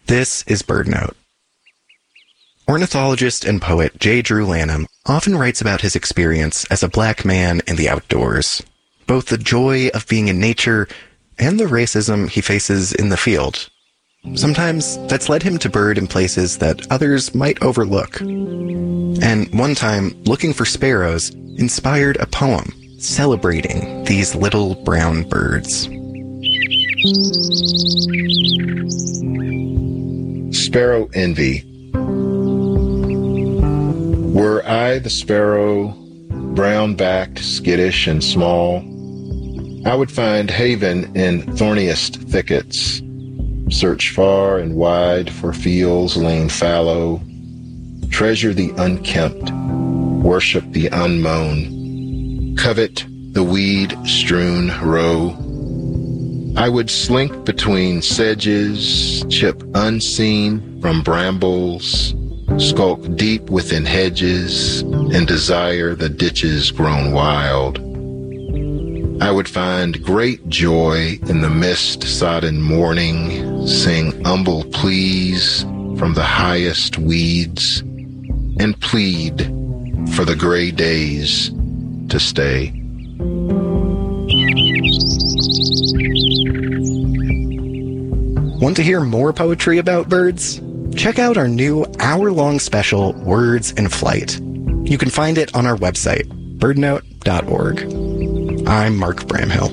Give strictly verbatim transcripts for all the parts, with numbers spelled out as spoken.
This is BirdNote. Ornithologist and poet J. Drew Lanham often writes about his experience as a black man in the outdoors, both the joy of being in nature and the racism he faces in the field. Sometimes that's led him to bird in places that others might overlook. And one time, looking for sparrows inspired a poem celebrating these little brown birds. Sparrow Envy. Were I the sparrow, brown-backed, skittish, and small, I would find haven in thorniest thickets, search far and wide for fields lain fallow, treasure the unkempt, worship the unmown, covet the weed-strewn row. I would slink between sedges, chip unseen from brambles, skulk deep within hedges, and desire the ditches grown wild. I would find great joy in the mist-sodden morning, sing humble pleas from the highest weeds, and plead for the gray days to stay. Want to hear more poetry about birds? Check out our new hour-long special, Words in Flight. You can find it on our website, birdnote dot org. I'm Mark Bramhill.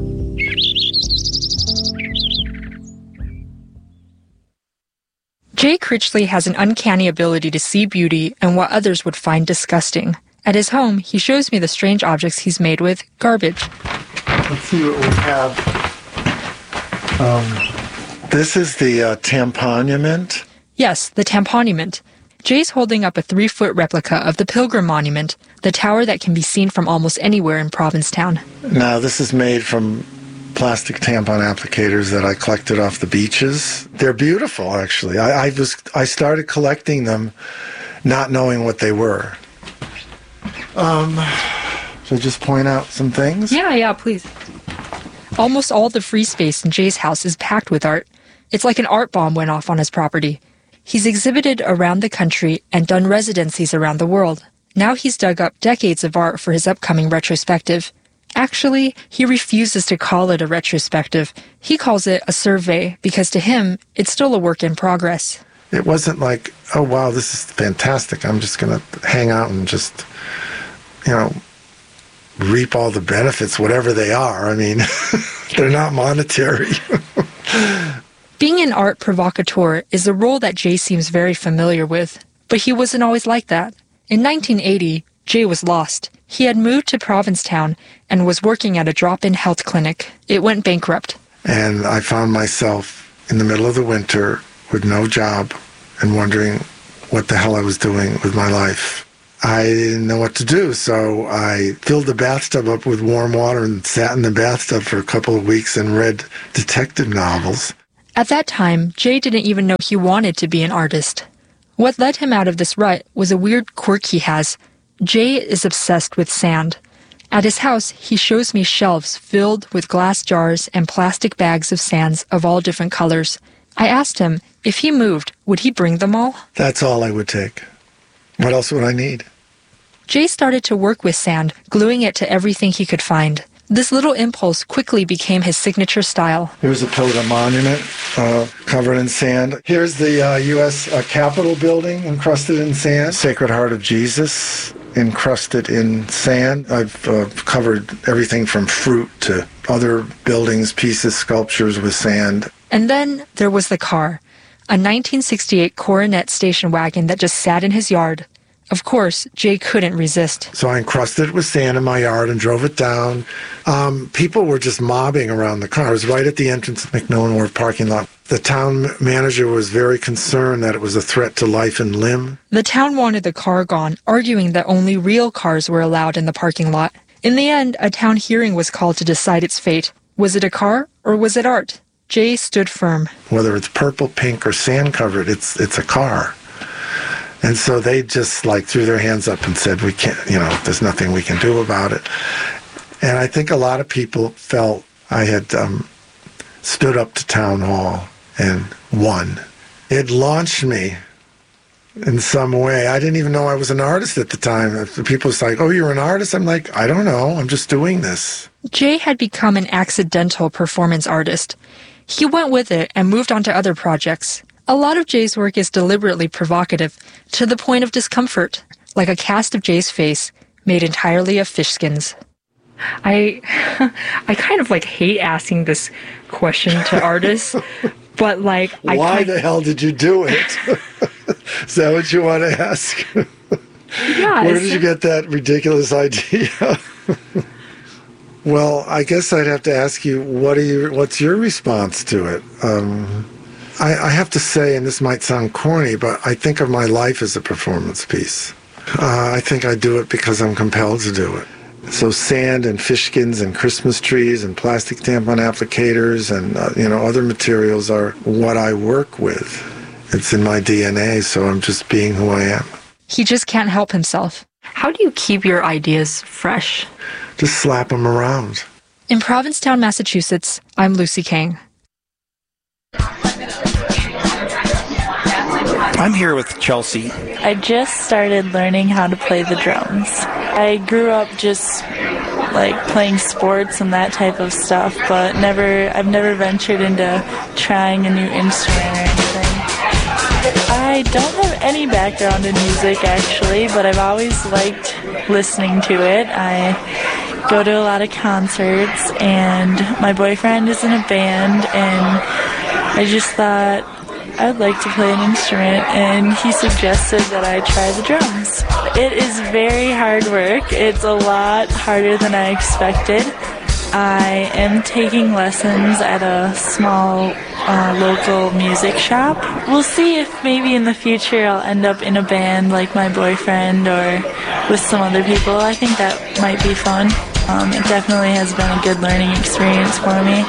Jay Critchley has an uncanny ability to see beauty in what others would find disgusting. At his home, he shows me the strange objects he's made with garbage. Let's see what we have. Um... This is the uh, Tamponument? Yes, the Tamponument. Jay's holding up a three-foot replica of the Pilgrim Monument, the tower that can be seen from almost anywhere in Provincetown. Now, this is made from plastic tampon applicators that I collected off the beaches. They're beautiful, actually. I, I was I started collecting them not knowing what they were. Um, should I just point out some things? Yeah, yeah, please. Almost all the free space in Jay's house is packed with art. It's like an art bomb went off on his property. He's exhibited around the country and done residencies around the world. Now he's dug up decades of art for his upcoming retrospective. Actually, he refuses to call it a retrospective. He calls it a survey because to him, it's still a work in progress. It wasn't like, oh, wow, this is fantastic. I'm just going to hang out and just, you know, reap all the benefits, whatever they are. I mean, they're not monetary. Being an art provocateur is a role that Jay seems very familiar with, but he wasn't always like that. In nineteen eighty, Jay was lost. He had moved to Provincetown and was working at a drop-in health clinic. It went bankrupt. And I found myself in the middle of the winter with no job and wondering what the hell I was doing with my life. I didn't know what to do, so I filled the bathtub up with warm water and sat in the bathtub for a couple of weeks and read detective novels. At that time, Jay didn't even know he wanted to be an artist. What led him out of this rut was a weird quirk he has. Jay is obsessed with sand. At his house, he shows me shelves filled with glass jars and plastic bags of sands of all different colors. I asked him, if he moved, would he bring them all? That's all I would take. What else would I need? Jay started to work with sand, gluing it to everything he could find. This little impulse quickly became his signature style. Here's a Pilgrim Monument uh, covered in sand. Here's the uh, U S Uh, Capitol building encrusted in sand. Sacred Heart of Jesus encrusted in sand. I've uh, covered everything from fruit to other buildings, pieces, sculptures with sand. And then there was the car, a nineteen sixty-eight Coronet station wagon that just sat in his yard. Of course, Jay couldn't resist. So I encrusted it with sand in my yard and drove it down. Um, people were just mobbing around the car. It was right at the entrance of McMillan Wharf parking lot. The town manager was very concerned that it was a threat to life and limb. The town wanted the car gone, arguing that only real cars were allowed in the parking lot. In the end, a town hearing was called to decide its fate. Was it a car or was it art? Jay stood firm. Whether it's purple, pink, or sand-covered, it's it's a car. And so they just like threw their hands up and said, we can't, you know, there's nothing we can do about it. And I think a lot of people felt I had um, stood up to town hall and won. it launched me in some way. I didn't even know I was an artist at the time. People was like, oh, you're an artist? I'm like, I don't know. I'm just doing this. Jay had become an accidental performance artist. He went with it and moved on to other projects. A lot of Jay's work is deliberately provocative, to the point of discomfort, like a cast of Jay's face made entirely of fish skins. I I kind of like hate asking this question to artists, but like... I Why kind... the hell did you do it? Is that what you want to ask? Yeah. Where did you get that ridiculous idea? Well, I guess I'd have to ask you, what are you, what's your response to it? Um, I, I have to say, and this might sound corny, but I think of my life as a performance piece. Uh, I think I do it because I'm compelled to do it. So sand and fish skins and Christmas trees and plastic tampon applicators and uh, you know other materials are what I work with. It's in my D N A, so I'm just being who I am. He just can't help himself. How do you keep your ideas fresh? Just slap them around. In Provincetown, Massachusetts, I'm Lucy Kang. I'm here with Chelsea. I just started learning how to play the drums. I grew up just like playing sports and that type of stuff, but never I've never ventured into trying a new instrument or anything. I don't have any background in music actually, but I've always liked listening to it. I go to a lot of concerts, and my boyfriend is in a band, and I just thought I would like to play an instrument, and he suggested that I try the drums. It is very hard work. It's a lot harder than I expected. I am taking lessons at a small uh, local music shop. We'll see if maybe in the future I'll end up in a band like my boyfriend or with some other people. I think that might be fun. Um, it definitely has been a good learning experience for me.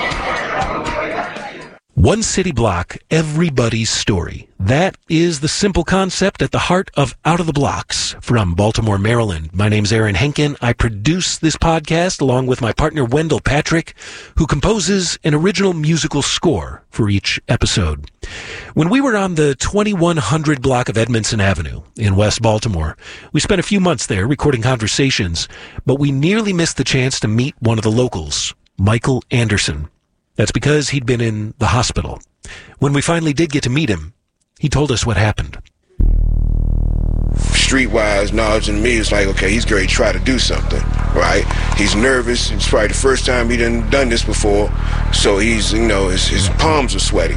One city block, everybody's story. That is the simple concept at the heart of Out of the Blocks. From Baltimore, Maryland, my name's Aaron Henkin. I produce this podcast along with my partner Wendell Patrick, who composes an original musical score for each episode. When we were on the twenty-one hundred block of Edmondson Avenue in West Baltimore, we spent a few months there recording conversations, but we nearly missed the chance to meet one of the locals, Michael Anderson. That's because he'd been in the hospital. When we finally did get to meet him, he told us what happened. Streetwise knowledge in me is like, okay, he's going to try to do something, right? He's nervous. It's probably the first time he done done this before, so he's, you know, his, his palms are sweaty.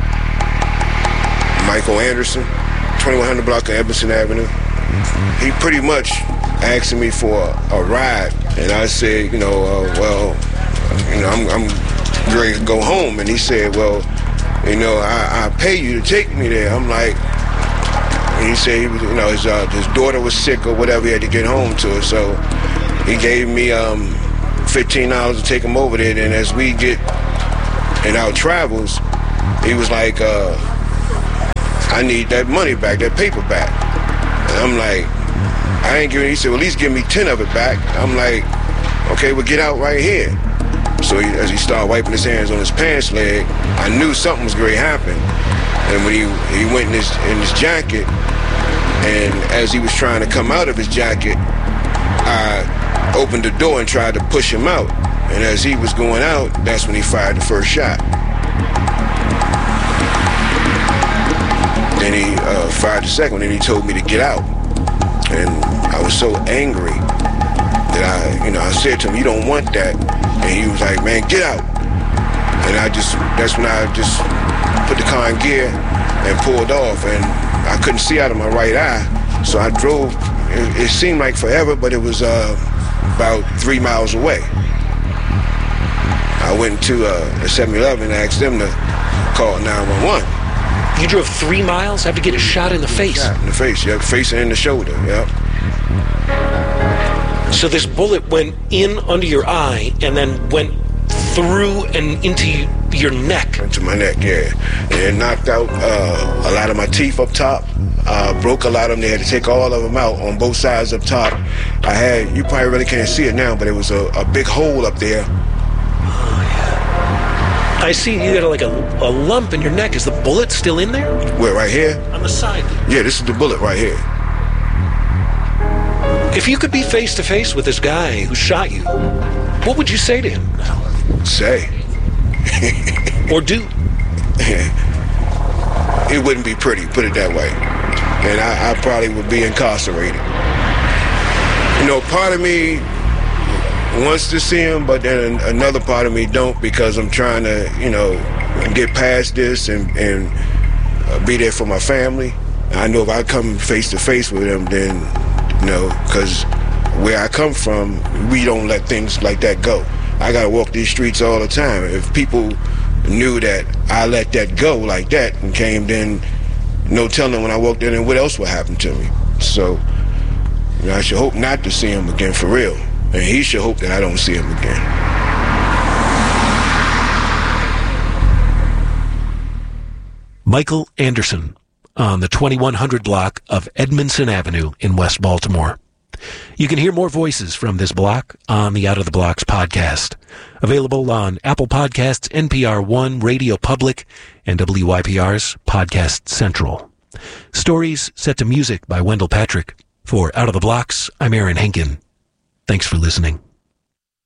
Michael Anderson, twenty-one hundred block of Edmondson Avenue. He pretty much asking me for a, a ride, and I said, you know, uh, well, you know, I'm, I'm ready to go home, and he said, well, you know, I, I pay you to take me there. I'm like, and he said, he was, you know, his uh, his daughter was sick or whatever, he had to get home to her, so he gave me um, fifteen dollars to take him over there. And as we get in our travels, he was like, uh, I need that money back, that paper back. And I'm like, I ain't giving. He said, well, at least give me ten of it back. I'm like, okay, well, get out right here. So he, as he started wiping his hands on his pants leg, I knew something was going to happen. And when he he went in his in his jacket, and as he was trying to come out of his jacket, I opened the door and tried to push him out. And as he was going out, that's when he fired the first shot. Then he uh, fired the second one, and he told me to get out. And I was so angry that I, you know, I said to him, you don't want that. And he was like, man, get out. And I just, that's when I just put the car in gear and pulled off. And I couldn't see out of my right eye. So I drove, it, it seemed like forever, but it was uh, about three miles away. I went to uh, a seven eleven and asked them to call nine one one. You drove three miles after getting a shot in the face? Shot in the face, yeah, face and in the shoulder, yeah. So this bullet went in under your eye and then went through and into your neck? Into my neck, yeah. And it knocked out uh, a lot of my teeth up top, uh, broke a lot of them. They had to take all of them out on both sides up top. I had, you probably really can't see it now, but it was a, a big hole up there. Oh, yeah. I see you got like a, a lump in your neck. Is the bullet still in there? Where, right here? On the side. Yeah, this is the bullet right here. If you could be face to face with this guy who shot you, what would you say to him now? Say. Or do? It wouldn't be pretty, put it that way. And I, I probably would be incarcerated. You know, part of me wants to see him, but then another part of me don't, because I'm trying to, you know, get past this and, and uh, be there for my family. I know if I come face to face with him, then, you know, because where I come from, we don't let things like that go. I got to walk these streets all the time. If people knew that I let that go like that and came, then no telling when I walked in and what else would happen to me. So, you know, I should hope not to see him again for real. And he should hope that I don't see him again. Michael Anderson on the twenty-one hundred block of Edmondson Avenue in West Baltimore. You can hear more voices from this block on the Out of the Blocks podcast. Available on Apple Podcasts, N P R One, Radio Public, and W Y P R's Podcast Central. Stories set to music by Wendell Patrick. For Out of the Blocks, I'm Aaron Henkin. Thanks for listening.